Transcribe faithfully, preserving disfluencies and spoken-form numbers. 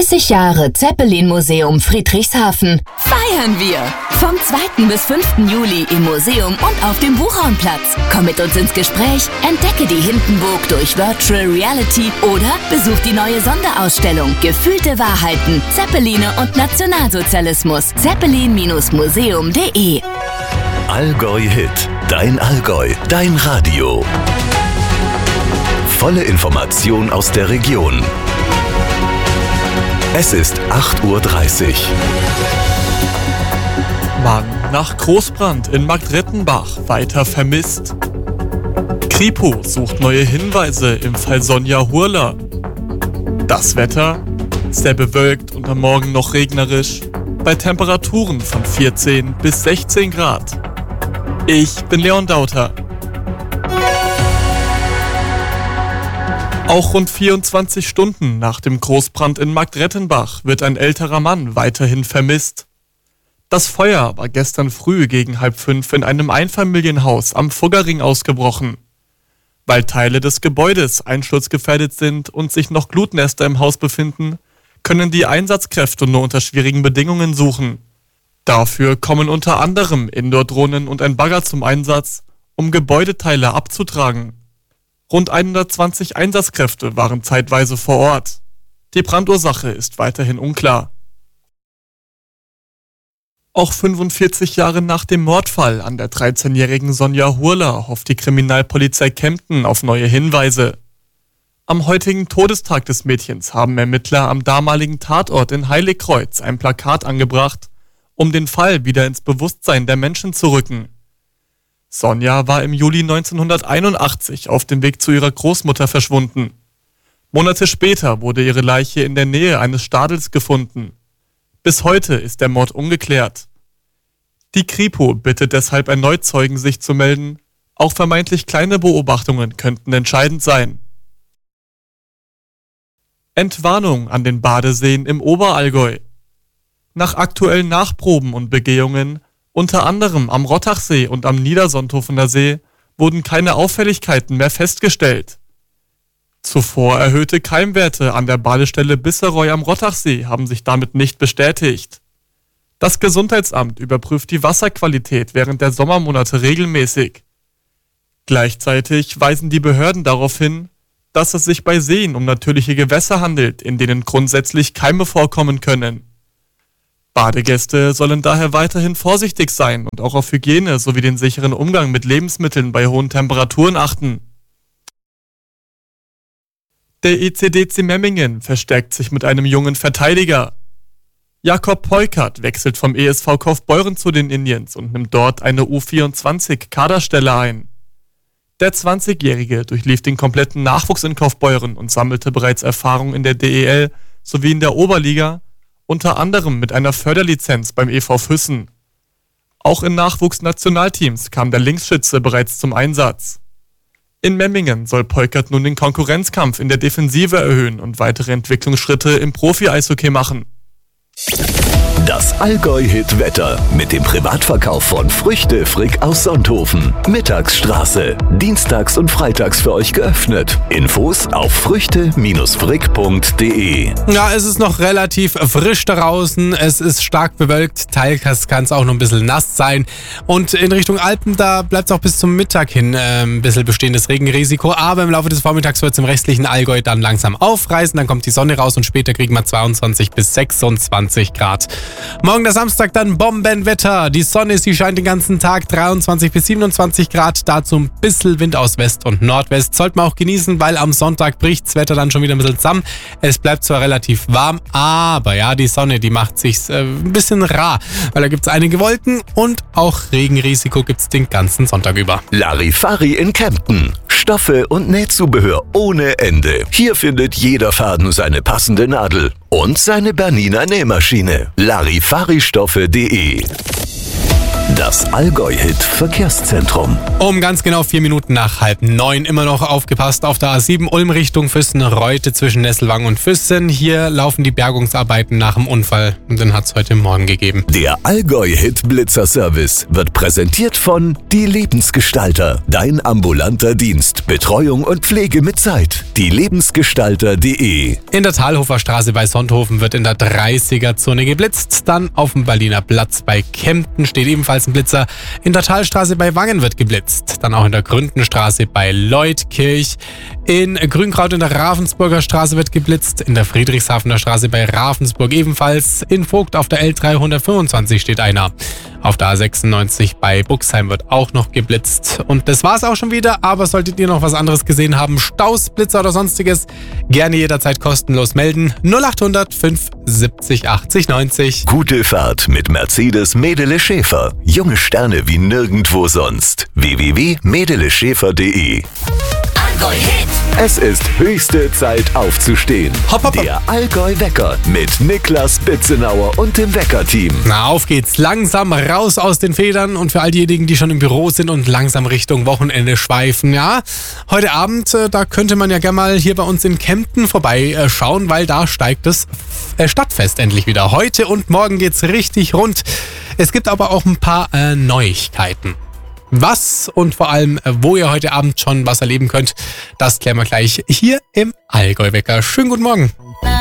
dreißig Jahre Zeppelin-Museum Friedrichshafen. Feiern wir! Vom zweiten bis fünften Juli im Museum und auf dem Buchhornplatz. Komm mit uns ins Gespräch, entdecke die Hindenburg durch Virtual Reality oder besuch die neue Sonderausstellung Gefühlte Wahrheiten, Zeppeline und Nationalsozialismus. Zeppelin Museum punkt de Allgäu Hit. Dein Allgäu. Dein Radio. Volle Information aus der Region. Es ist acht Uhr dreißig. Mann nach Großbrand in Marktrettenbach weiter vermisst. Kripo sucht neue Hinweise im Fall Sonja Hurler. Das Wetter? Sehr bewölkt und am Morgen noch regnerisch. Bei Temperaturen von vierzehn bis sechzehn Grad. Ich bin Leon Dauter. Auch rund vierundzwanzig Stunden nach dem Großbrand in Marktrettenbach wird ein älterer Mann weiterhin vermisst. Das Feuer war gestern früh gegen halb fünf in einem Einfamilienhaus am Fuggerring ausgebrochen. Weil Teile des Gebäudes einsturzgefährdet sind und sich noch Glutnester im Haus befinden, können die Einsatzkräfte nur unter schwierigen Bedingungen suchen. Dafür kommen unter anderem Indoor-Drohnen und ein Bagger zum Einsatz, um Gebäudeteile abzutragen. Rund hundertzwanzig Einsatzkräfte waren zeitweise vor Ort. Die Brandursache ist weiterhin unklar. Auch fünfundvierzig Jahre nach dem Mordfall an der dreizehnjährigen Sonja Hurler hofft die Kriminalpolizei Kempten auf neue Hinweise. Am heutigen Todestag des Mädchens haben Ermittler am damaligen Tatort in Heiligkreuz ein Plakat angebracht, um den Fall wieder ins Bewusstsein der Menschen zu rücken. Sonja war im Juli neunzehnhunderteinundachtzig auf dem Weg zu ihrer Großmutter verschwunden. Monate später wurde ihre Leiche in der Nähe eines Stadels gefunden. Bis heute ist der Mord ungeklärt. Die Kripo bittet deshalb erneut Zeugen, sich zu melden. Auch vermeintlich kleine Beobachtungen könnten entscheidend sein. Entwarnung an den Badeseen im Oberallgäu. Nach aktuellen Nachproben und Begehungen, unter anderem am Rottachsee und am Niedersonthofener See, wurden keine Auffälligkeiten mehr festgestellt. Zuvor erhöhte Keimwerte an der Badestelle Bisseroy am Rottachsee haben sich damit nicht bestätigt. Das Gesundheitsamt überprüft die Wasserqualität während der Sommermonate regelmäßig. Gleichzeitig weisen die Behörden darauf hin, dass es sich bei Seen um natürliche Gewässer handelt, in denen grundsätzlich Keime vorkommen können. Badegäste sollen daher weiterhin vorsichtig sein und auch auf Hygiene sowie den sicheren Umgang mit Lebensmitteln bei hohen Temperaturen achten. Der E C D C Memmingen verstärkt sich mit einem jungen Verteidiger. Jakob Peukert wechselt vom E S V Kaufbeuren zu den Indians und nimmt dort eine U vierundzwanzig Kaderstelle ein. Der zwanzigjährige durchlief den kompletten Nachwuchs in Kaufbeuren und sammelte bereits Erfahrung in der D E L sowie in der Oberliga, unter anderem mit einer Förderlizenz beim E V Füssen. Auch in Nachwuchsnationalteams kam der Linksschütze bereits zum Einsatz. In Memmingen soll Peukert nun den Konkurrenzkampf in der Defensive erhöhen und weitere Entwicklungsschritte im Profi-Eishockey machen. Das Allgäu-Hit-Wetter mit dem Privatverkauf von Früchte Frick aus Sonthofen. Mittagsstraße. Dienstags und freitags für euch geöffnet. Infos auf früchte frick punkt de. Ja, es ist noch relativ frisch draußen. Es ist stark bewölkt. Teils kann es auch noch ein bisschen nass sein. Und in Richtung Alpen, da bleibt es auch bis zum Mittag hin äh, ein bisschen bestehendes Regenrisiko. Aber im Laufe des Vormittags wird es im restlichen Allgäu dann langsam aufreißen. Dann kommt die Sonne raus und später kriegen wir zweiundzwanzig bis sechsundzwanzig Grad. Morgen der Samstag dann Bombenwetter. Die Sonne, sie scheint den ganzen Tag, dreiundzwanzig bis siebenundzwanzig Grad. Dazu ein bisschen Wind aus West und Nordwest. Sollte man auch genießen, weil am Sonntag bricht das Wetter dann schon wieder ein bisschen zusammen. Es bleibt zwar relativ warm, aber ja, die Sonne, die macht sich's äh, ein bisschen rar. Weil da gibt's einige Wolken und auch Regenrisiko gibt's den ganzen Sonntag über. Larifari in Kempten. Stoffe und Nähzubehör ohne Ende. Hier findet jeder Faden seine passende Nadel und seine Bernina Nähmaschine. Larifari Stoffe punkt de Das Allgäu-Hit Verkehrszentrum. Um ganz genau vier Minuten nach halb neun immer noch aufgepasst auf der A sieben Ulm Richtung Füssen-Reute zwischen Nesselwang und Füssen. Hier laufen die Bergungsarbeiten nach dem Unfall und den hat es heute Morgen gegeben. Der Allgäu-Hit Blitzer-Service wird präsentiert von Die Lebensgestalter. Dein ambulanter Dienst, Betreuung und Pflege mit Zeit. die lebensgestalter punkt de. In der Talhofer Straße bei Sonthofen wird in der dreißiger-Zone geblitzt. Dann auf dem Berliner Platz bei Kempten steht ebenfalls ein Blitzer. In der Talstraße bei Wangen wird geblitzt. Dann auch in der Gründenstraße bei Leutkirch. In Grünkraut in der Ravensburger Straße wird geblitzt. In der Friedrichshafener Straße bei Ravensburg ebenfalls. In Vogt auf der L dreihundertfünfundzwanzig steht einer. Auf der A sechsundneunzig bei Buxheim wird auch noch geblitzt. Und das war's auch schon wieder. Aber solltet ihr noch was anderes gesehen haben, Staus, Blitzer oder sonstiges, gerne jederzeit kostenlos melden. null achthundert fünf siebzig achtzig neunzig. Gute Fahrt mit Mercedes Medele Schäfer. Junge Sterne wie nirgendwo sonst. w w w punkt medele schäfer punkt de. Allgäu-Hit. Es ist höchste Zeit aufzustehen. Hopp, hopp, hopp. Der Allgäu-Wecker mit Niklas Bitzenauer und dem Wecker-Team. Na, auf geht's. Langsam raus aus den Federn und für all diejenigen, die schon im Büro sind und langsam Richtung Wochenende schweifen, ja. Heute Abend, äh, da könnte man ja gerne mal hier bei uns in Kempten vorbeischauen, äh, weil da steigt das äh, Stadtfest endlich wieder. Heute und morgen geht's richtig rund. Es gibt aber auch ein paar äh, Neuigkeiten. Was und vor allem, wo ihr heute Abend schon was erleben könnt, das klären wir gleich hier im Allgäu-Wecker. Schönen guten Morgen.